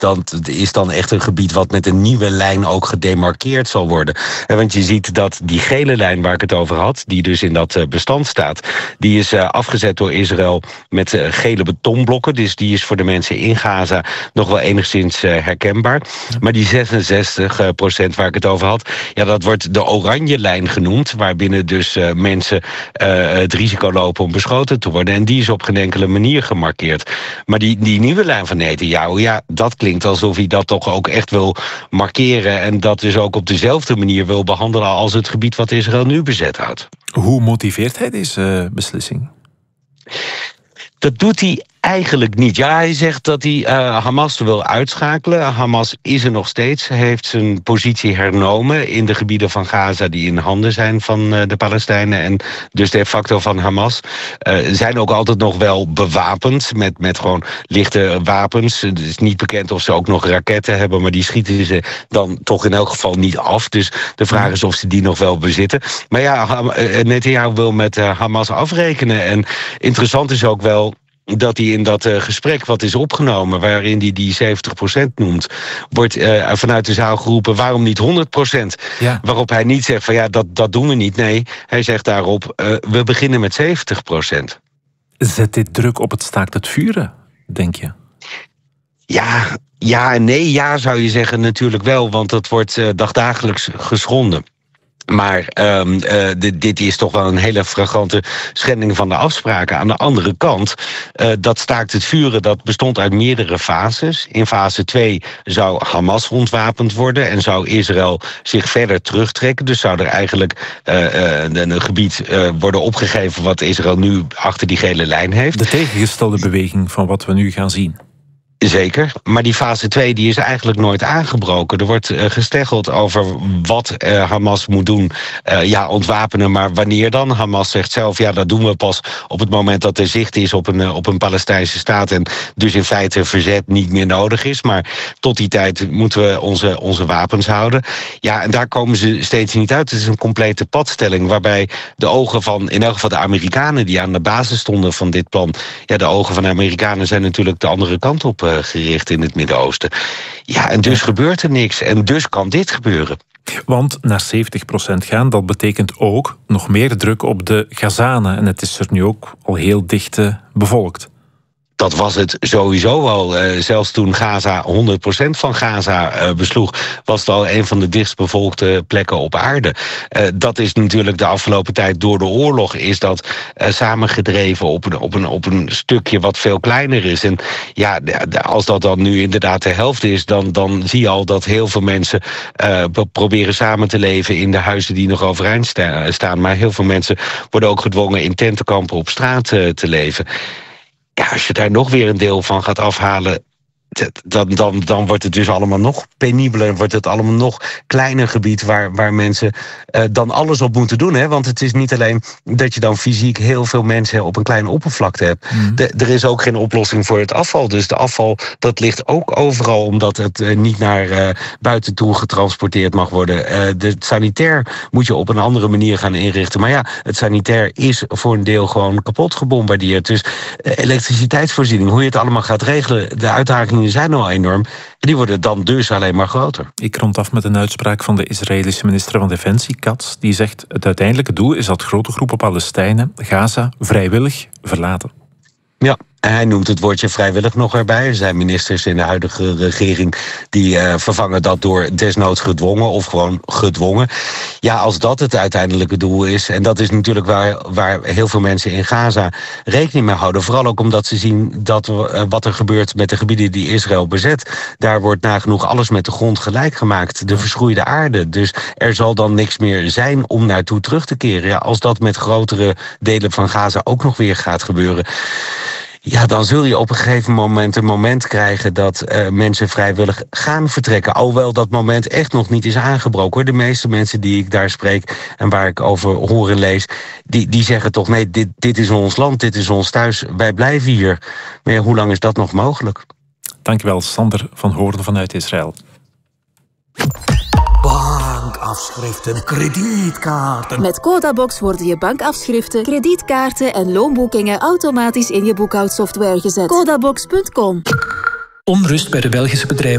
dat is dan echt een gebied wat met een nieuwe lijn ook gedemarkeerd zal worden. Want je ziet dat die gele lijn waar ik het over had, die dus in dat bestand staat, die is afgezet door Israël met gele betonblokken. Dus die is voor de mensen in Gaza nog wel enigszins herkenbaar. Maar die 66% waar ik het over had, ja, dat wordt de oranje lijn genoemd, waarbinnen dus mensen het risico lopen om beschoten te worden. En die is op geen enkele manier gemarkeerd. Maar die nieuwe lijn van Netanyahu, ja, dat klinkt alsof hij dat toch ook echt wil markeren en dat dus ook op dezelfde manier wil behandelen als het gebied wat Israël nu bezet houdt. Hoe motiveert hij deze beslissing? Dat doet hij eigenlijk niet. Ja, hij zegt dat hij Hamas wil uitschakelen. Hamas is er nog steeds. Hij heeft zijn positie hernomen in de gebieden van Gaza die in handen zijn van de Palestijnen en dus de facto van Hamas. Zijn ook altijd nog wel bewapend met gewoon lichte wapens. Het is niet bekend of ze ook nog raketten hebben, maar die schieten ze dan toch in elk geval niet af. Dus de vraag is of ze die nog wel bezitten. Maar ja, Netanyahu wil met Hamas afrekenen. En interessant is ook wel dat hij in dat gesprek wat is opgenomen, waarin hij die 70% noemt, wordt vanuit de zaal geroepen, waarom niet 100%? Ja. Waarop hij niet zegt van ja, dat doen we niet. Nee, hij zegt daarop, we beginnen met 70%. Zet dit druk op het staakt het vuren, denk je? Ja en nee. Ja, zou je zeggen natuurlijk wel, want dat wordt dagdagelijks geschonden. Maar dit is toch wel een hele flagrante schending van de afspraken. Aan de andere kant, dat staakt het vuren, dat bestond uit meerdere fases. In fase 2 zou Hamas ontwapend worden en zou Israël zich verder terugtrekken. Dus zou er eigenlijk een gebied worden opgegeven wat Israël nu achter die gele lijn heeft. De tegengestelde beweging van wat we nu gaan zien. Zeker, maar die fase 2 die is eigenlijk nooit aangebroken. Er wordt gesteggeld over wat Hamas moet doen. Ontwapenen, maar wanneer dan? Hamas zegt zelf, ja, dat doen we pas op het moment dat er zicht is op een Palestijnse staat en dus in feite verzet niet meer nodig is. Maar tot die tijd moeten we onze wapens houden. Ja, en daar komen ze steeds niet uit. Het is een complete padstelling waarbij de ogen van, in elk geval de Amerikanen die aan de basis stonden van dit plan, ja, de ogen van de Amerikanen zijn natuurlijk de andere kant op gericht in het Midden-Oosten. Ja, en dus gebeurt er niks. En dus kan dit gebeuren. Want naar 70% gaan, dat betekent ook nog meer druk op de Gazanen. En het is er nu ook al heel dicht bevolkt. Dat was het sowieso al. Zelfs toen Gaza 100% van Gaza besloeg, was het al een van de dichtstbevolkte plekken op aarde. Dat is natuurlijk de afgelopen tijd door de oorlog is dat samengedreven op een stukje wat veel kleiner is. En ja, als dat dan nu inderdaad de helft is, dan zie je al dat heel veel mensen proberen samen te leven in de huizen die nog overeind staan. Maar heel veel mensen worden ook gedwongen in tentenkampen op straat te leven. Ja, als je daar nog weer een deel van gaat afhalen, dan wordt het dus allemaal nog penibeler. Wordt het allemaal nog kleiner gebied waar mensen dan alles op moeten doen. Hè? Want het is niet alleen dat je dan fysiek heel veel mensen op een kleine oppervlakte hebt. Er is ook geen oplossing voor het afval. Dus de afval, dat ligt ook overal, omdat het niet naar buiten toe getransporteerd mag worden. Het sanitair moet je op een andere manier gaan inrichten. Maar ja, het sanitair is voor een deel gewoon kapot gebombardeerd. Dus elektriciteitsvoorziening, hoe je het allemaal gaat regelen, de uitdagingen zijn al enorm. En die worden dan dus alleen maar groter. Ik rond af met een uitspraak van de Israëlische minister van Defensie, Katz. Die zegt, het uiteindelijke doel is dat grote groepen Palestijnen Gaza vrijwillig verlaten. Ja, hij noemt het woordje vrijwillig nog erbij. Er zijn ministers in de huidige regering die vervangen dat door desnoods gedwongen of gewoon gedwongen. Ja, als dat het uiteindelijke doel is, en dat is natuurlijk waar heel veel mensen in Gaza rekening mee houden. Vooral ook omdat ze zien dat wat er gebeurt met de gebieden die Israël bezet. Daar wordt nagenoeg alles met de grond gelijk gemaakt. De verschroeide aarde. Dus er zal dan niks meer zijn om naartoe terug te keren. Ja, als dat met grotere delen van Gaza ook nog weer gaat gebeuren, ja, dan zul je op een gegeven moment een moment krijgen dat mensen vrijwillig gaan vertrekken. Alhoewel dat moment echt nog niet is aangebroken, hoor. De meeste mensen die ik daar spreek en waar ik over hoor en lees, die zeggen toch, nee, dit is ons land, dit is ons thuis, wij blijven hier. Maar ja, hoe lang is dat nog mogelijk? Dankjewel, Sander van Hoorn vanuit Israël. Bankafschriften, kredietkaarten. Met Codabox worden je bankafschriften, kredietkaarten en loonboekingen automatisch in je boekhoudsoftware gezet. Codabox.com. Onrust bij de Belgische bedrijven.